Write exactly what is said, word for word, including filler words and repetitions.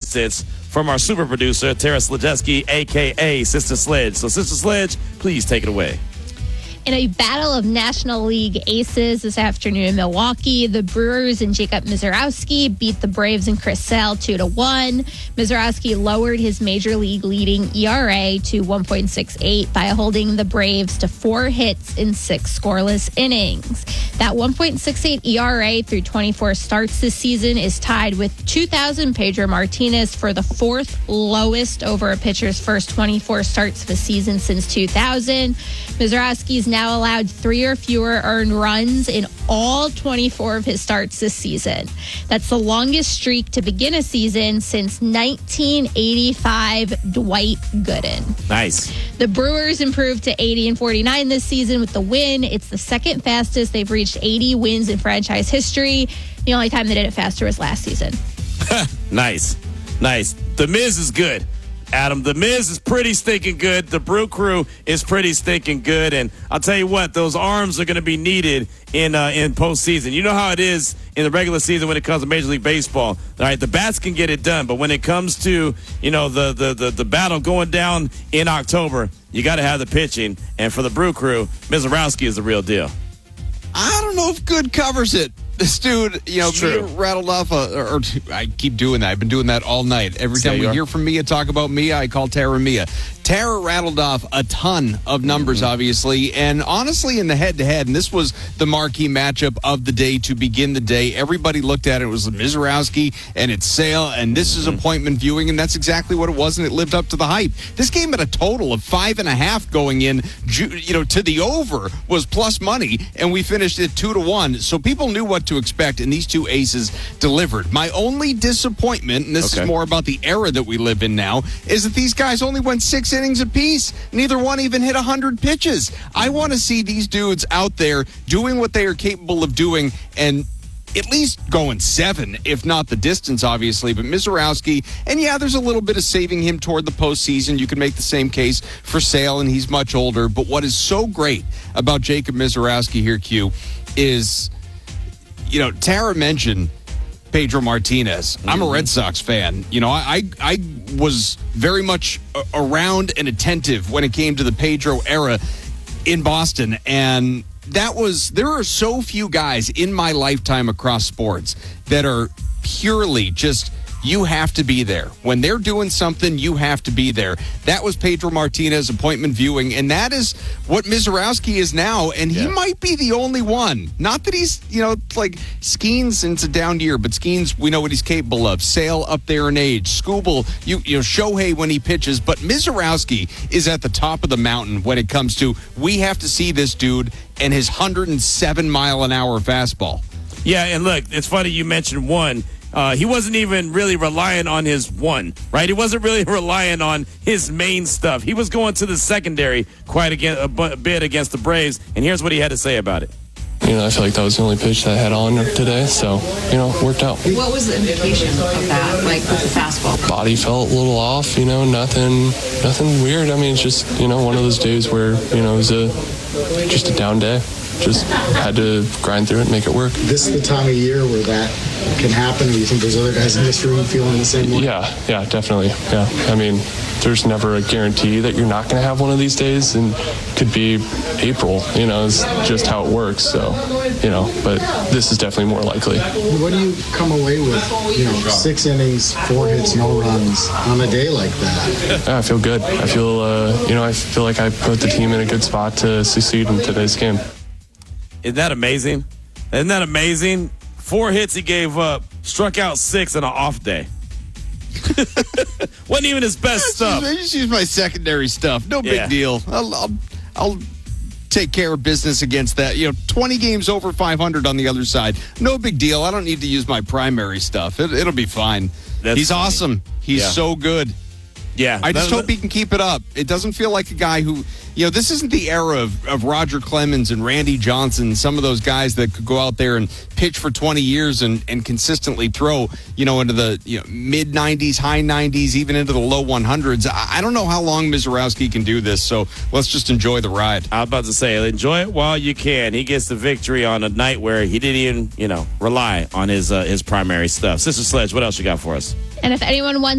sits from our super producer, Tara Sledjeski, a k a. Sister Sledge. So, Sister Sledge, please take it away. In a battle of National League aces this afternoon in Milwaukee, the Brewers and Jacob Misiorowski beat the Braves and Chris Sale two to one. Misiorowski lowered his major league leading E R A to one point six eight by holding the Braves to four hits in six scoreless innings. That one point six eight E R A through twenty-four starts this season is tied with two thousand Pedro Martinez for the fourth lowest over a pitcher's first twenty-four starts of a season since two thousand. Misiorowski's now allowed three or fewer earned runs in all twenty-four of his starts this season. That's the longest streak to begin a season since nineteen eighty-five Dwight Gooden. Nice. The Brewers improved to eighty and forty-nine this season with the win. It's the second fastest they've reached eighty wins in franchise history. The only time they did it faster was last season. Nice. Nice. The Miz is good. Adam, the Miz is pretty stinking good. The Brew Crew is pretty stinking good. And I'll tell you what, those arms are going to be needed in uh, in postseason. You know how it is in the regular season when it comes to Major League Baseball. All right, the bats can get it done. But when it comes to, you know, the, the, the, the battle going down in October, you got to have the pitching. And for the Brew Crew, Misiorowski is the real deal. I don't know if good covers it. This dude, you know, Mia rattled off a, or, or I keep doing that. I've been doing that all night. Every time we hear from Mia talk about Mia, I call Tara Mia. Tara rattled off a ton of numbers, mm-hmm. obviously, and honestly in the head-to-head, and this was the marquee matchup of the day to begin the day. Everybody looked at it. It was Misiorowski and it's Sale, and this mm-hmm. is appointment viewing, and that's exactly what it was, and it lived up to the hype. This game at a total of five and a half going in, you know, to the over was plus money, and we finished at two to one, so people knew what to expect, and these two aces delivered. My only disappointment, and this okay. is more about the era that we live in now, is that these guys only went six innings apiece. Neither one even hit one hundred pitches. I want to see these dudes out there doing what they are capable of doing and at least going seven, if not the distance, obviously. But Misiorowski, and yeah, there's a little bit of saving him toward the postseason. You can make the same case for Sale, and he's much older. But what is so great about Jacob Misiorowski here, Q, is, you know, Tara mentioned Pedro Martinez. Mm-hmm. I'm a Red Sox fan. You know, I I was very much around and attentive when it came to the Pedro era in Boston, and that was, there are so few guys in my lifetime across sports that are purely just, you have to be there. When they're doing something, you have to be there. That was Pedro Martinez appointment viewing, and that is what Misiorowski is now, and he yeah. might be the only one. Not that he's, you know, like Skeens, and it's a down year, but Skeens, we know what he's capable of. Sale up there in age. Skubal, you, you know, Shohei when he pitches, but Misiorowski is at the top of the mountain when it comes to, we have to see this dude and his one hundred seven mile an hour fastball. Yeah, and look, it's funny you mentioned one. Uh, he wasn't even really relying on his one, right? He wasn't really relying on his main stuff. He was going to the secondary quite a, a bit against the Braves, and here's what he had to say about it. You know, I feel like that was the only pitch that I had on today, so, you know, it worked out. What was the indication of that, like with the fastball? Body felt a little off, you know, nothing nothing weird. I mean, it's just, you know, one of those days where, you know, it was a, just a down day. Just had to grind through it and make it work. This is the time of year where that can happen. Do you think there's other guys in this room feeling the same way? Yeah, yeah, definitely. Yeah, I mean, there's never a guarantee that you're not going to have one of these days, and could be April, you know, is just how it works. So, you know, but this is definitely more likely. What do you come away with, you know, six innings, four hits, no runs on a day like that? Yeah, I feel good. I feel, uh, you know, I feel like I put the team in a good spot to succeed in today's game. Isn't that amazing? Isn't that amazing? Four hits he gave up, struck out six on an off day. Wasn't even his best I stuff. Just, I just use my secondary stuff. No big yeah. deal. I'll, I'll, I'll take care of business against that. You know, twenty games over five hundred on the other side. No big deal. I don't need to use my primary stuff. It, it'll be fine. That's He's funny. awesome. He's yeah. so good. Yeah. I just that, hope he can keep it up. It doesn't feel like a guy who, you know, this isn't the era of, of Roger Clemens and Randy Johnson, some of those guys that could go out there and pitch for twenty years and, and consistently throw, you know, into the you know, mid nineties, high nineties, even into the low hundreds. I, I don't know how long Misiorowski can do this, so let's just enjoy the ride. I was about to say, enjoy it while you can. He gets the victory on a night where he didn't even, you know, rely on his uh, his primary stuff. Sister Sledge, what else you got for us? And if anyone wants